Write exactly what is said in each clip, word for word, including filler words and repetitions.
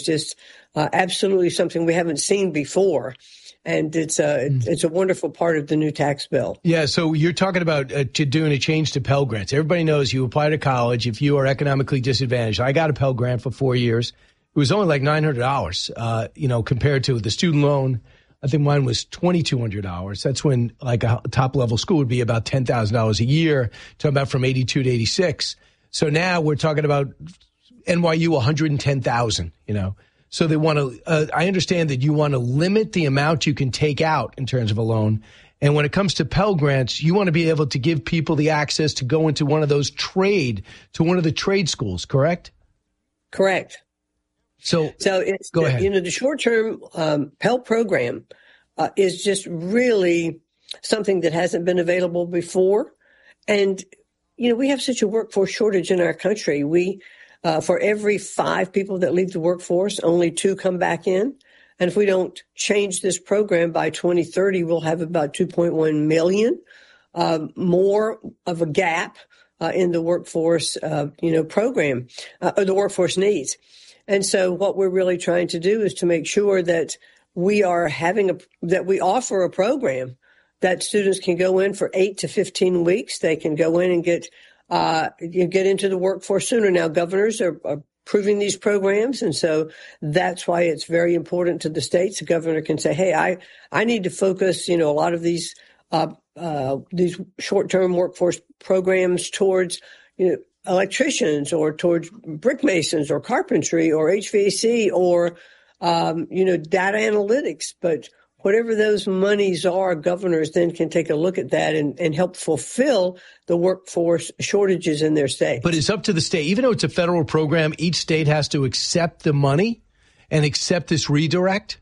just uh, absolutely something we haven't seen before. And it's a, mm. it's a wonderful part of the new tax bill. Yeah, so you're talking about uh, to doing a change to Pell Grants. Everybody knows you apply to college if you are economically disadvantaged. I got a Pell Grant for four years. It was only like nine hundred dollars, uh, you know, compared to the student loan. I think mine was twenty-two hundred dollars. That's when like a top-level school would be about ten thousand dollars a year, talking about from eighty-two to eighty-six. So now we're talking about N Y U one hundred ten thousand, you know. So they want to, uh, I understand that you want to limit the amount you can take out in terms of a loan. And when it comes to Pell Grants, you want to be able to give people the access to go into one of those trade, to one of the trade schools, correct? Correct. So, so it's, go ahead. You know, the short-term um, Pell program uh, is just really something that hasn't been available before. And, you know, we have such a workforce shortage in our country. We Uh, for every five people that leave the workforce, only two come back in. And if we don't change this program by twenty thirty, we'll have about two point one million uh, more of a gap uh, in the workforce, uh, you know, program, uh, or the workforce needs. And so what we're really trying to do is to make sure that we are having a, that we offer a program that students can go in for eight to fifteen weeks. They can go in and get Uh, you get into the workforce sooner. Now, governors are, are approving these programs, and so that's why it's very important to the states. The governor can say, "Hey, I I need to focus, you know, a lot of these uh, uh, these short-term workforce programs towards, you know, electricians or towards brick masons or carpentry or H V A C or um, you know, data analytics." But whatever those monies are, governors then can take a look at that and, and help fulfill the workforce shortages in their state. But it's up to the state. Even though it's a federal program, each state has to accept the money and accept this redirect?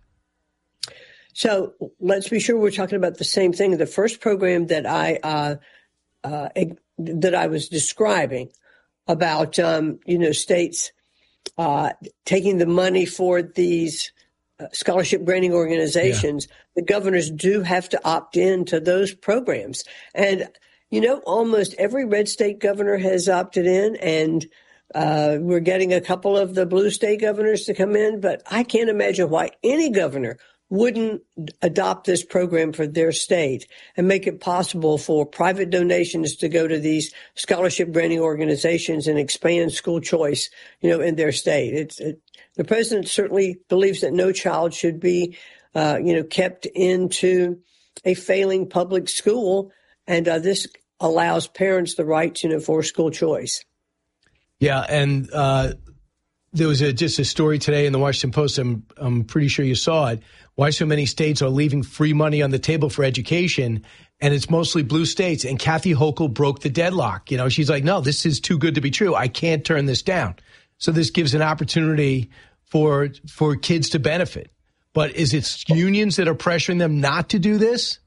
So let's be sure we're talking about the same thing. The first program that I uh, uh, that I was describing about, um, you know, states uh, taking the money for these Uh, scholarship granting organizations, yeah. The governors do have to opt in to those programs. And, you know, almost every red state governor has opted in, and uh, we're getting a couple of the blue state governors to come in. But I can't imagine why any governor wouldn't adopt this program for their state and make it possible for private donations to go to these scholarship granting organizations and expand school choice, you know, in their state. It's, it, the president certainly believes that no child should be, uh, you know, kept into a failing public school. And uh, this allows parents the right, you know, for school choice. Yeah. And uh, there was a, just a story today in the Washington Post. I'm, I'm pretty sure you saw it. Why so many states are leaving free money on the table for education, and it's mostly blue states. And Kathy Hochul broke the deadlock. You know, she's like, no, this is too good to be true. I can't turn this down. So this gives an opportunity for for kids to benefit. But is it unions that are pressuring them not to do this?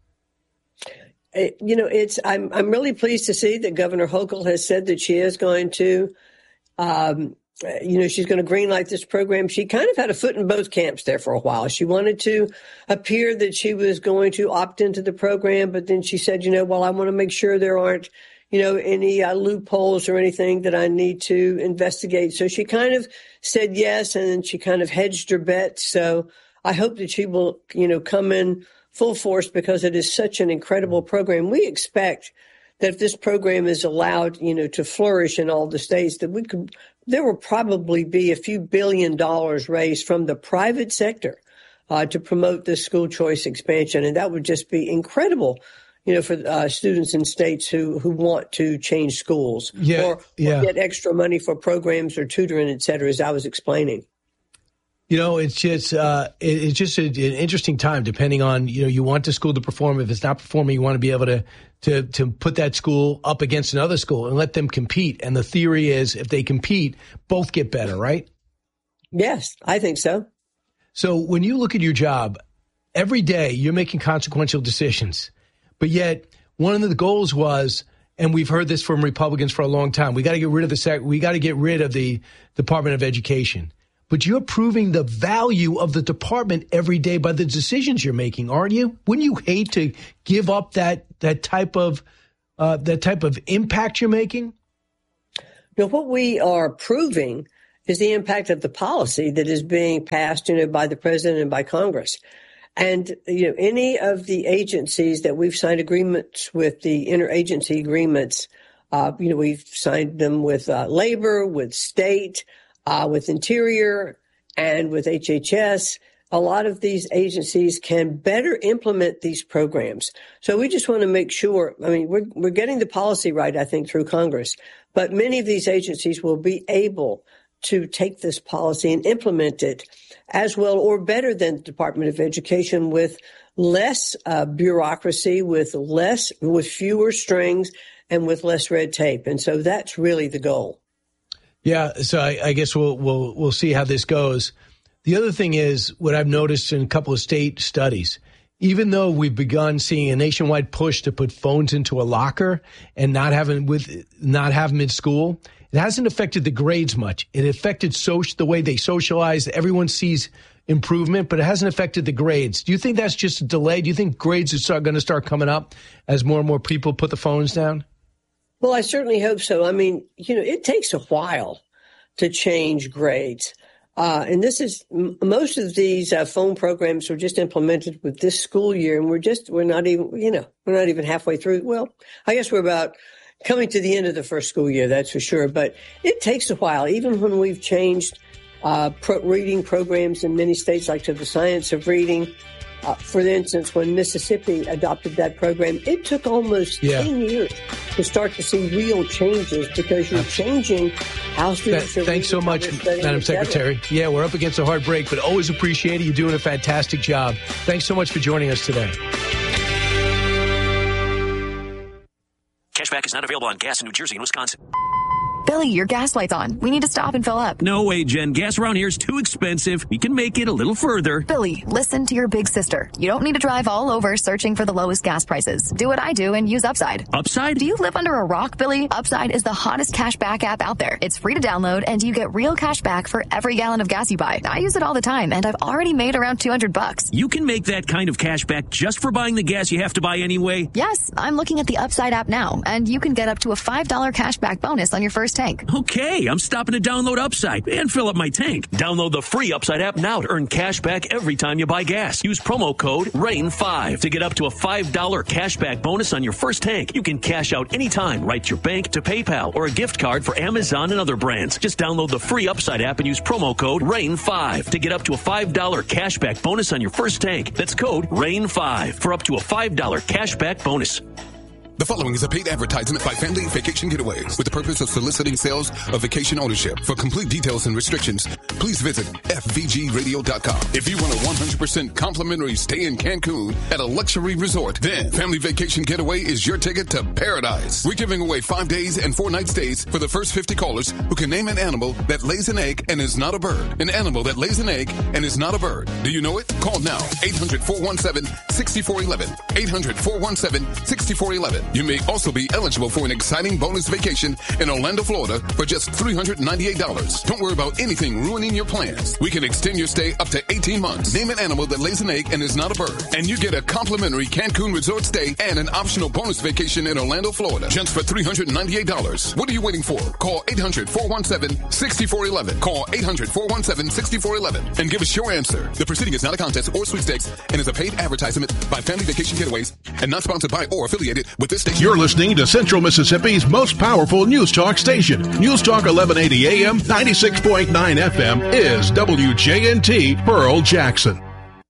You know, it's I'm I'm really pleased to see that Governor Hochul has said that she is going to um you know, she's going to greenlight this program. She kind of had a foot in both camps there for a while. She wanted to appear that she was going to opt into the program, but then she said, you know, well, I want to make sure there aren't, you know, any uh, loopholes or anything that I need to investigate. So she kind of said yes, and then she kind of hedged her bet. So I hope that she will, you know, come in full force because it is such an incredible program. We expect that if this program is allowed, you know, to flourish in all the states, that we could, there will probably be a few billion dollars raised from the private sector uh, to promote this school choice expansion. And that would just be incredible, you know, for uh, students in states who, who want to change schools yeah, or, yeah. or get extra money for programs or tutoring, et cetera, as I was explaining. You know, it's just uh, it, it's just a, an interesting time. Depending on, you know, you want the school to perform. If it's not performing, you want to be able to to to put that school up against another school and let them compete. And the theory is, if they compete, both get better, right? Yes, I think so. So when you look at your job, every day you're making consequential decisions, but yet one of the goals was, and we've heard this from Republicans for a long time, we got to get rid of the sec- we got to get rid of the Department of Education. But you're proving the value of the department every day by the decisions you're making, aren't you? Wouldn't you hate to give up that that type of uh, that type of impact you're making? No, what we are proving is the impact of the policy that is being passed, you know, by the president and by Congress. And, you know, any of the agencies that we've signed agreements with, the interagency agreements, uh, you know, we've signed them with uh, labor, with state, uh, with Interior, and with H H S. A lot of these agencies can better implement these programs. So we just want to make sure, I mean, we're, we're getting the policy right, I think, through Congress, but many of these agencies will be able to take this policy and implement it as well or better than the Department of Education with less uh, bureaucracy, with less, with fewer strings and with less red tape. And so that's really the goal. Yeah. So I, I guess we'll, we'll, we'll see how this goes. The other thing is what I've noticed in a couple of state studies, even though we've begun seeing a nationwide push to put phones into a locker and not have them with, not have them in school, it hasn't affected the grades much. It affected social, the way they socialize. Everyone sees improvement, but it hasn't affected the grades. Do you think that's just a delay? Do you think grades are start, going to start coming up as more and more people put the phones down? Well, I certainly hope so. I mean, you know, it takes a while to change grades. Uh, and this is, most of these uh, phone programs were just implemented with this school year, and we're just, we're not even, you know, we're not even halfway through. Well, I guess we're about coming to the end of the first school year, that's for sure. But it takes a while, even when we've changed uh, pro- reading programs in many states, like to the science of reading. Uh, for instance, when Mississippi adopted that program, it took almost yeah. ten years to start to see real changes because you're changing how students that, are Thanks so much, Madam Secretary. Yeah, we're up against a hard break, but always appreciate it. You're doing a fantastic job. Thanks so much for joining us today. Cashback is not available on gas in New Jersey and Wisconsin. Billy, your gas light's on. We need to stop and fill up. No way, Jen. Gas around here is too expensive. We can make it a little further. Billy, listen to your big sister. You don't need to drive all over searching for the lowest gas prices. Do what I do and use Upside. Upside? Do you live under a rock, Billy? Upside is the hottest cashback app out there. It's free to download, and you get real cash back for every gallon of gas you buy. I use it all the time, and I've already made around two hundred bucks. You can make that kind of cash back just for buying the gas you have to buy anyway? Yes, I'm looking at the Upside app now, and you can get up to a five dollars cashback bonus on your first tank. Okay. I'm stopping to download Upside and fill up my tank. Download the free Upside app now to earn cash back every time you buy gas. Use promo code rain five to get up to a five dollars cash back bonus on your first tank. You can cash out anytime right to your bank, to PayPal, or a gift card for Amazon and other brands. Just download the free Upside app and use promo code rain five to get up to a five dollars cash back bonus on your first tank. That's code rain five for up to a five dollars cash back bonus. The following is a paid advertisement by Family Vacation Getaways with the purpose of soliciting sales of vacation ownership. For complete details and restrictions, please visit f v g radio dot com. If you want a one hundred percent complimentary stay in Cancun at a luxury resort, then Family Vacation Getaway is your ticket to paradise. We're giving away five days and four night stays for the first fifty callers who can name an animal that lays an egg and is not a bird. An animal that lays an egg and is not a bird. Do you know it? Call now. eight hundred, four one seven, six four one one. eight hundred, four one seven, six four one one. You may also be eligible for an exciting bonus vacation in Orlando, Florida for just three hundred ninety-eight dollars. Don't worry about anything ruining your plans. We can extend your stay up to eighteen months. Name an animal that lays an egg and is not a bird. And you get a complimentary Cancun resort stay and an optional bonus vacation in Orlando, Florida. Just for three hundred ninety-eight dollars. What are you waiting for? Call eight hundred, four one seven, six four one one. Call eight hundred, four one seven, six four one one and give us your answer. The proceeding is not a contest or sweepstakes and is a paid advertisement by Family Vacation Getaways and not sponsored by or affiliated with this station. You're listening to Central Mississippi's most powerful news talk station. News Talk eleven eighty A M, ninety-six point nine F M is W J N T Pearl Jackson.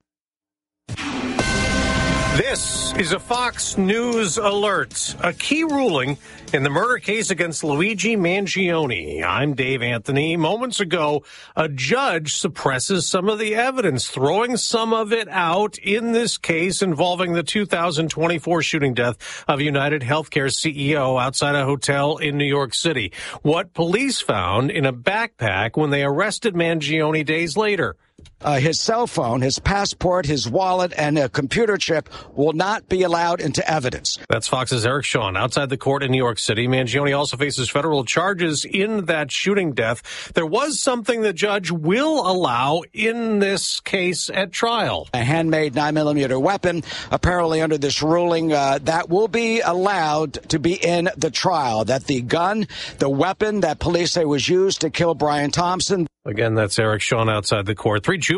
This is a Fox News alert. A key ruling in the murder case against Luigi Mangione. I'm Dave Anthony. Moments ago, a judge suppresses some of the evidence, throwing some of it out in this case involving the two thousand twenty-four shooting death of United Healthcare C E O outside a hotel in New York City. What police found in a backpack when they arrested Mangione days later. Uh, his cell phone, his passport, his wallet, and a computer chip will not be allowed into evidence. That's Fox's Eric Shawn outside the court in New York City. Mangione also faces federal charges in that shooting death. There was something the judge will allow in this case at trial. A handmade nine millimeter weapon, apparently under this ruling, uh, that will be allowed to be in the trial. That the gun, the weapon that police say was used to kill Brian Thompson. Again, that's Eric Shawn outside the court. Three